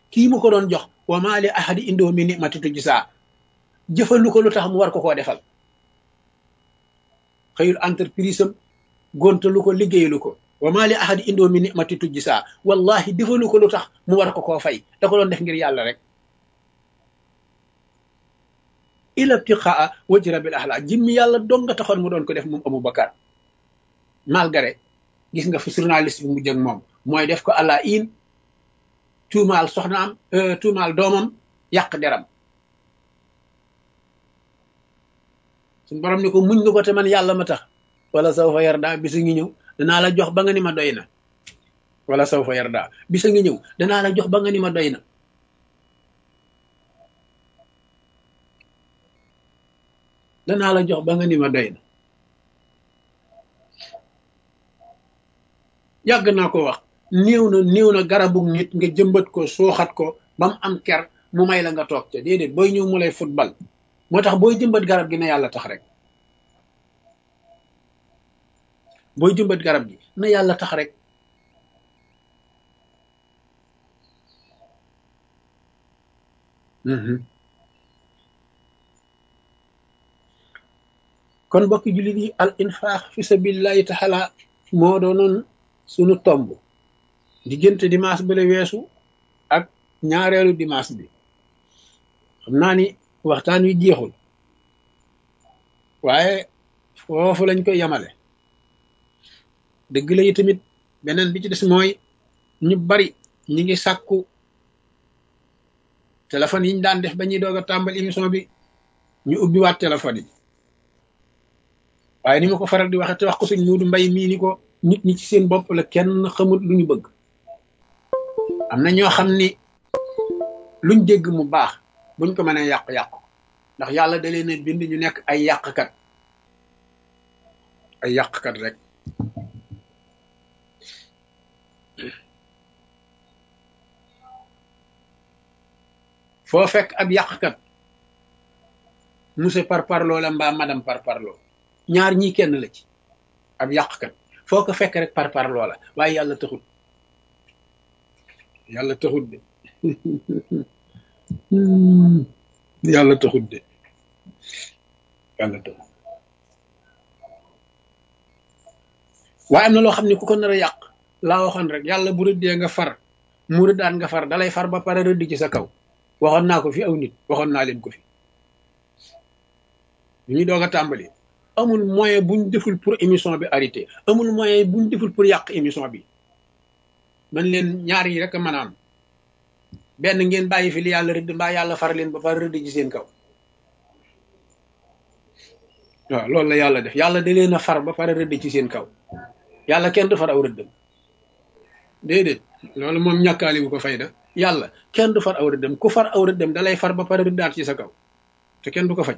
kii mu ko doon jox wa maa li ahadi indoo min ni'matin tujzaa jëfalu ko lu tax mu war ko koo defal xëyul entreprise am gontalu ko liggéeyalu ko wa maa li ahadi indoo min ni'matin tujzaa wallahi defalu ko lu tax mu war ko koo fay da ko doon def ngir yàlla rek ila ibtiqaa wajhi rabbil a'laa jimmi yàlla dong nga taxoon mu doon ko def moom Aboubacar malgré gis nga fi journaliste bi mu jëg moom mooy def ko àla in tuumaal soxnaam tuumaal doomam yàq deram suñu borom ni ko muñ nga ko te man yàlla ma tax wala sawfa yarda bisa ngi ñëw danaa la jox ba nga ni ma doy na wala sawfa yarda bisa ngi ñëw danaa la jox ba nga ni ma doy na danaa la jox ba nga ni ma doy na yàgg naa ko wax néew na garabu nit nga jëmbat ko suuxat ko ba mu am ker mu may la nga toog ca déedéet booy ñëw mu lay football moo tax booy jëmbat garab gi na yàlla tax rek booy jëmbat garab gi na yàlla tax rek kon bokki jullit yi al infaq fi sabilillahi taala moo doonoon sunu tomb diggante dimanche bi la weesu ak ñaareelu dimanche bi xam naa ni waxtaan wi jeexul waaye foofu lañ koy yamale dëgg la yi tamit beneen bi ci des mooy ñu bari ñi ngi sàkku téléphone yi ñu daan def ba ñuy doog a tàmbali émission bi ñu ubbiwaat téléphone yi waaye ni ma ko faral di waxe te wax ko suñ Muudu Mbay mii ni ko nit ñi ci seen bopp la kenn xamut lu ñu bëgg am na ñoo xam ni luñ dégg mu baax buñ ko mënee yàq ndax yàlla da leen a bind ñu nekk ay yàqkat rek foo fekk ab yàqkat monsieur parparloo la mbaa madame parparloo ñaar ñii kenn la ci ab yàqkat foo ko fekk rek parparloo la waaye yàlla taxut de yàlla taxut de yàlla taxut waaye am na loo xam ne ku ko nar a yàq laa waxoon rek yàlla bu rëddee nga far mu rëddaan nga far dalay far ba pare rëdd ci sa kaw waxoon naa ko fi aw nit waxoon naa leen ko fi ñu doog a tàmbali amul moyen buñ deful pour émission bi arrêté amul moyen buñ deful pour yàq émission bi man leen ñaar yi rek a mën a am benn ngeen bàyyi fi li yàlla rëdd mbaa yàlla far leen ba pare rëdd ci seen kaw waaw loolu la yàlla def yàlla da leen a far ba pare rëdd ci seen kaw yàlla kenn du far aw rëddam déedéet loolu moom ñàkkaali bu ko fayda yàlla kenn du far aw rëddam ku far aw rëddam da lay far ba pare rëddaat ci sa kaw te kenn du ko faj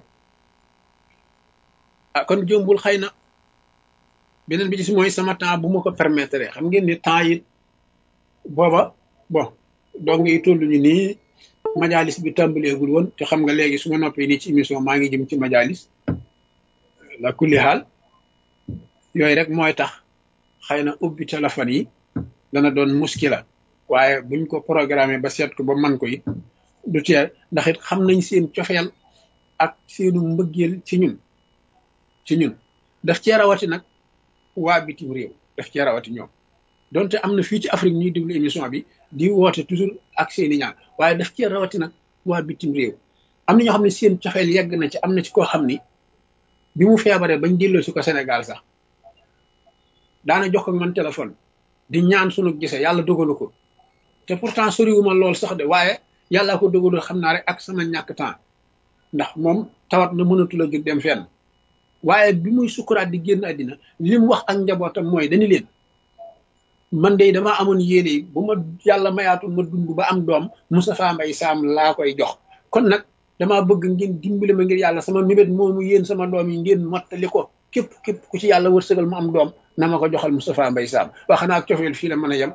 ah kon jombul xëy na beneen bi ci mooy sama temps bu ma ko permettre xam ngeen ni temps yi booba bon donc yi toll ñu nii majalis bi tàmbaleegul woon te xam nga léegi su ma noppee nii ci émission maa ngi jëm ci majalis la kulli xaal yooyu rek mooy tax xëy na ubbi téléphone yi dana doon muskila waaye buñ ko programmé ba seet ko ba man ko it du teel ndax it xam nañ seen cofeel ak seenu mbëggeel ci ñun daf cee rawati nag waa bitim réew daf cee rawati ñoom donte am na fii ci Afrique ñuy déglu émission bi di woote toujours ak seeni ñaan waaye daf cee rawati nag waa bitim réew am na ñoo xam ne seen cofeel yegg na ci am na ci koo xam ni bi mu feebaree bañ delloo si ko Sénégal sax daana jox ko man téléphone di ñaan sunu gise yàlla dogalu ko te pourtant soriwuma lool sax de waaye yàllaa ko dogalul xam naa rek ak sama ñàkk temps ndax moom tawat na mënatul a jóg dem fenn waaye bi muy sukkuraat di génn àddina li mu wax ak njabootam mooy dañu leen man de damaa amoon yéene bu ma yàlla mayaatul ma dund ba am doom Moustapha Mbaye Sam laa koy jox kon nag damaa bëgg ngeen dimbali ma ngir yàlla sama mébét moomu yéen sama doom yi ngeen mottali ko képp ku ci yàlla wërsëgal mu am doom na ma ko joxal Moustapha Mbaye Sam wax xanaa ak cofeel fii la mën a yem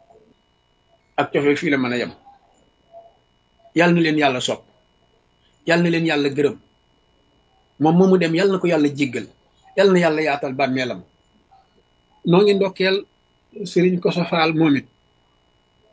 yàlla na leen yàlla sopp yàlla na leen yàlla gërëm moom moomu dem yàlla na ko yàlla jéggal yàlla na yàlla yaatal bàmmeelam noo ngi ndokkeel Serigne Koso Fall moom it